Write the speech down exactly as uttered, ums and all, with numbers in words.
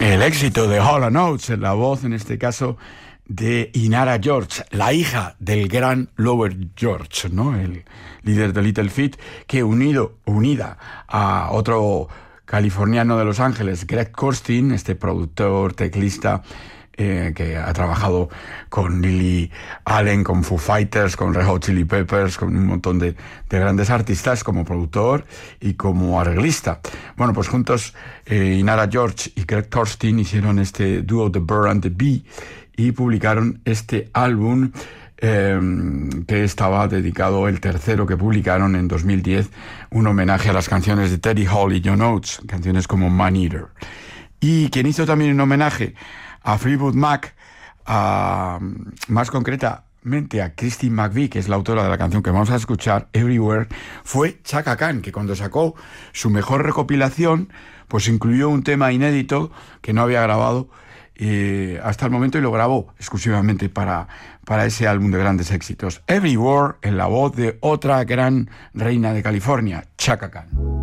El éxito de Hall and Oates, la voz en este caso de Inara George, la hija del gran Lower George, ¿no? El líder de Little Feat, que unido, unida a otro californiano de Los Ángeles, Greg Kurstin, este productor, teclista, eh, que ha trabajado con Lily Allen, con Foo Fighters, con Red Hot Chili Peppers, con un montón de, de grandes artistas como productor y como arreglista. Bueno, pues juntos eh, Inara George y Greg Kurstin hicieron este dúo The Bird and the Bee y publicaron este álbum eh, que estaba dedicado, el tercero que publicaron en dos mil diez, un homenaje a las canciones de Teddy Hall y John Oates, canciones como Man Eater. Y quien hizo también un homenaje a Fleetwood Mac, a, más concretamente a Christine McVie, que es la autora de la canción que vamos a escuchar, Everywhere, fue Chaka Khan, que cuando sacó su mejor recopilación, pues incluyó un tema inédito que no había grabado eh, hasta el momento y lo grabó exclusivamente para, para ese álbum de grandes éxitos. Everywhere, en la voz de otra gran reina de California, Chaka Khan.